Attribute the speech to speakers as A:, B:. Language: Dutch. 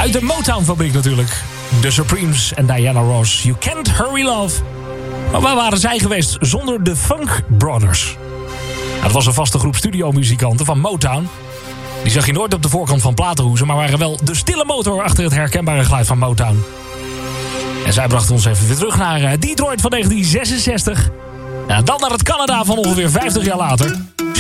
A: Uit de Motown-fabriek natuurlijk. The Supremes en Diana Ross. You Can't Hurry Love. Maar waar waren zij geweest zonder de Funk Brothers? Het was een vaste groep studiomuzikanten van Motown. Die zag je nooit op de voorkant van platenhoezen, maar waren wel de stille motor achter het herkenbare geluid van Motown. En zij brachten ons even weer terug naar Detroit van 1966. En dan naar het Canada van ongeveer 50 jaar later.